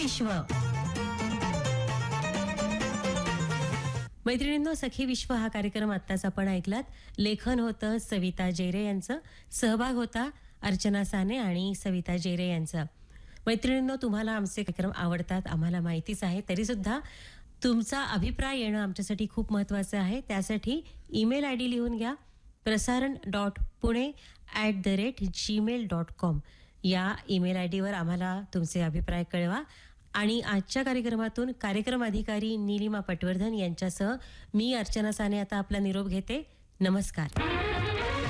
विश्व. मैत्रिणींनो, सखी विश्व हा कार्यक्रम आत्ताच आपण ऐकलात. लेखन होतं सविता जेरे यांचं, सहभाग होता अर्चना साने आणि सविता जेरे यांचा. मैत्रिणींनो, तुम्हाला आमचे कार्यक्रम आवडतात आम्हाला माहितीच आहे, तरीसुद्धा तुमचा अभिप्राय येणं आमच्यासाठी खूप महत्त्वाचं आहे. त्यासाठी ईमेल आय डी लिहून घ्या, prasaran.pune@gmail.com या ईमेल आय डीवर आम्हाला तुमचे अभिप्राय कळवा. आणि आजच्या कार्यक्रमातून कार्यक्रम अधिकारी नीलिमा पटवर्धन यांच्यासह मी अर्चना साने आता आपला निरोप घेते. नमस्कार.